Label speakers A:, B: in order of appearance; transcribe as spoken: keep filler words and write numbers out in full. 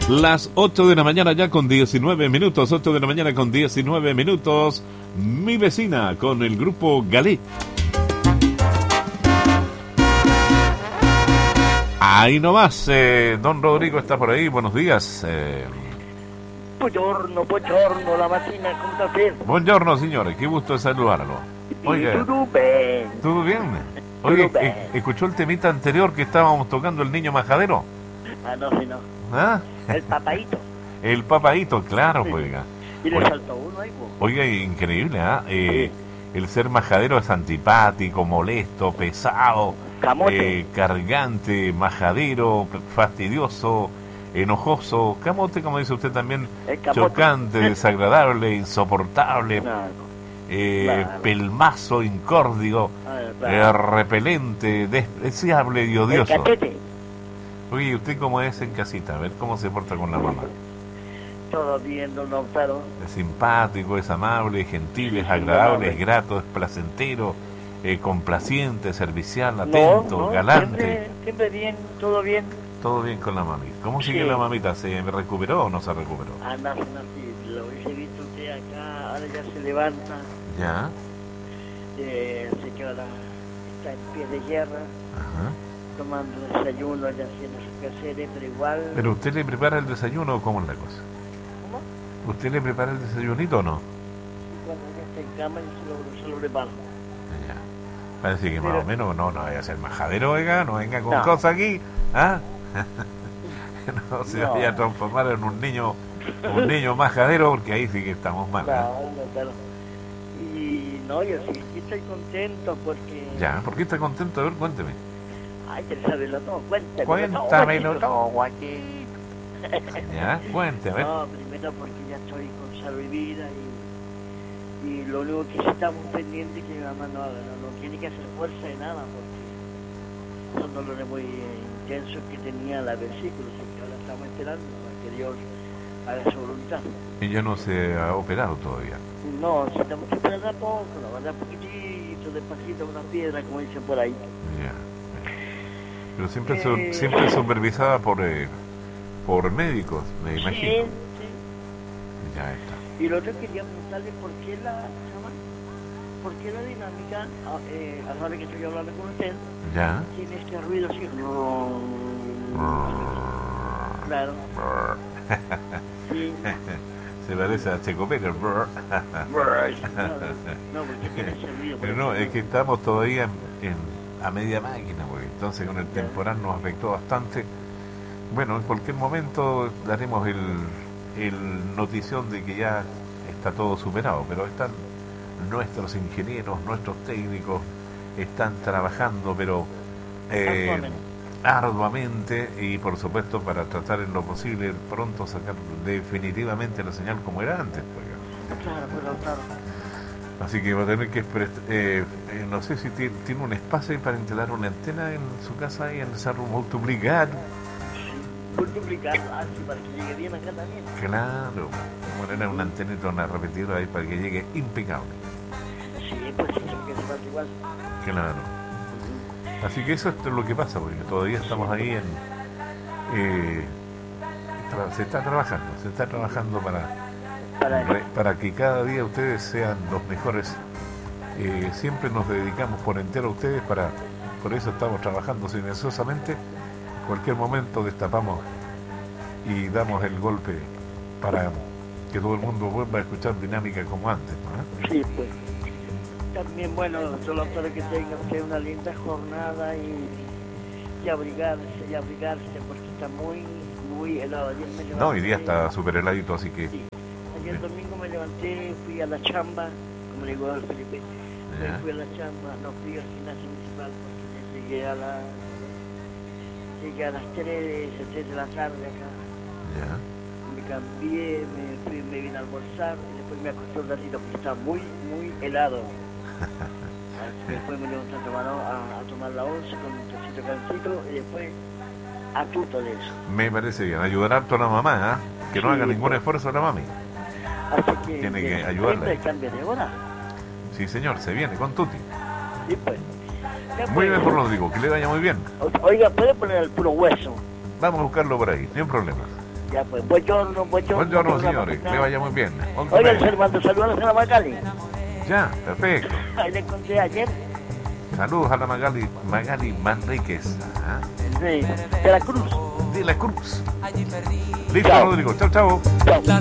A: Las ocho de la mañana ya con diecinueve minutos, ocho de la mañana con diecinueve minutos, Mi Vecina con el grupo Galé. Ahí nomás, eh, don Rodrigo está por ahí, buenos días. Eh...
B: Buongiorno, buongiorno, la mattina, ¿cómo está usted?
A: Buongiorno, señores, qué gusto de saludarlo. Oiga,
B: ¿todo bien?
A: ¿Todo bien? Oye, eh, ¿escuchó el temita anterior que estábamos tocando, el niño majadero?
B: Ah, no, sí, no.
A: ¿Ah?
B: El papaíto.
A: El papaíto, claro,
B: sí.
A: Oiga.
B: Y le saltó uno ahí, pues.
A: Oiga, increíble, ¿ah? ¿eh? Sí. El ser majadero es antipático, molesto, pesado, eh, cargante, majadero, fastidioso, enojoso, camote, como dice usted también, chocante, desagradable, insoportable, claro. Eh, claro. pelmazo, incórdigo, claro. eh, repelente, despreciable y odioso. Oye, ¿usted cómo es en casita? A ver cómo se porta con la mamá.
B: Todo bien, don Lautaro.
A: Es simpático, es amable, es gentil, es agradable, es grato, es placentero, eh, complaciente, servicial, atento, no, no, galante.
B: Siempre, siempre bien, todo bien.
A: Todo bien con la mamita. ¿Cómo
B: sí.
A: sigue la mamita? ¿Se recuperó o no se recuperó?
B: Ah, no, no, sí. Lo hubiese visto usted acá, ahora ya se levanta.
A: ¿Ya?
B: Eh, señora está en pie de guerra.
A: Ajá.
B: Tomando desayuno, ya haciendo sus quehaceres, pero igual...
A: ¿Pero usted le prepara el desayuno o cómo es la cosa?
B: ¿Cómo?
A: ¿Usted le prepara el desayunito o no?
B: Cuando ya está en cama, yo se lo, se lo preparo.
A: Ya. Parece que
B: pero...
A: más o menos no, no vaya a ser majadero, oiga, no venga con no. cosas aquí, ¿ah? no se no. vaya a transformar en un niño, un niño majadero, porque ahí sí que estamos mal, ¿eh?
B: No, no, claro. Y no, yo sí, sí estoy contento porque...
A: Ya, ¿por qué está contento? A ver, cuénteme.
B: Ay, que saberlo todo, cuéntamelo,
A: cuéntamelo todo, guachito. Ya, cuéntame.
B: No, primero porque ya estoy con salud y vida y, y lo único que sí estamos pendientes es que mi mamá no, no, no tiene que hacer fuerza de nada porque son dolores muy intensos que tenía la vesícula, así que ahora estamos esperando para que Dios haga su voluntad.
A: ¿Y ya no se ha operado todavía?
B: No, si estamos esperando a poco, la verdad, poquitito, despacito, una piedra, como dicen por ahí.
A: Ya. Pero siempre eh, su, siempre supervisada por eh, por médicos, me imagino.
B: Sí, sí.
A: Ya está.
B: Y lo otro quería preguntarle por qué la por qué la dinámica, eh, a la hora que estoy hablando con usted,
A: ya
B: tiene este ruido así. Claro. Sí.
A: Se parece a Checo Pérez.
B: no, no, porque tiene ese ruido.
A: Pero no, es que estamos todavía en, en a media máquina, porque entonces con el temporal nos afectó bastante. Bueno, en cualquier momento daremos el, el notición de que ya está todo superado, pero están nuestros ingenieros, nuestros técnicos, están trabajando, pero eh, arduamente y por supuesto para tratar en lo posible pronto sacar definitivamente la señal como era antes. Pues.
B: Claro, claro, claro.
A: Así que va a tener que, eh, eh, no sé si tiene, tiene un espacio para instalar una antena en su casa y en Cerro Multiplicar.
B: Sí, multiplicar, así para que llegue bien acá también.
A: Claro, como era una antenita, una repetidora ahí para que llegue impecable.
B: Sí, pues sí, que se pasa igual.
A: Claro. Así que eso es lo que pasa, porque todavía estamos ahí en... Eh, se está trabajando, se está trabajando para... Para, para que cada día ustedes sean los mejores. Eh, siempre nos dedicamos por entero a ustedes, para por eso estamos trabajando silenciosamente. En cualquier momento destapamos y damos el golpe para que todo el mundo vuelva a escuchar dinámica como antes, ¿no?
B: Sí, pues. También, bueno, solo para que tenga usted una linda jornada y, y abrigarse, y abrigarse, porque está muy, muy helado. Ayer me levanté,
A: no, hoy día está súper heladito, así que...
B: Sí. Ayer domingo me levanté, fui a la chamba, como le digo al Felipe, yeah. fui a la chamba, no fui al gimnasio municipal porque llegué a la llegué a las tres, tres de la tarde acá.
A: Yeah.
B: Me cambié, me fui, me vine a almorzar y después me acosté un ratito porque está muy, muy helado. Después me levanté a tomar, a, a tomar la once con un tecito calcito y después a tuto de eso.
A: Me parece bien, ayudar harto a la mamá, ¿eh? Que sí, no haga ningún pues. esfuerzo a la mami.
B: Así que
A: tiene que ayudarle.
B: Cambio de hora.
A: Sí, señor, se viene con Tuti.
B: Sí, pues. Ya
A: muy
B: pues.
A: bien, por lo digo, que le vaya muy bien.
B: Oiga, ¿puede poner el puro hueso?
A: Vamos a buscarlo por ahí, ni un problema.
B: Ya pues, buongiorno, buongiorno.
A: Buongiorno, señores, que le vaya muy bien.
B: Oiga, se mando saludos a la señora Magali.
A: Ya, perfecto.
B: Ahí la encontré ayer.
A: Saludos a la Magali, Magali Manríquez. ¿Ah?
B: Sí, de la Cruz.
A: De la Cruz. Listo, Rodrigo. Chao, chao.
B: Chao.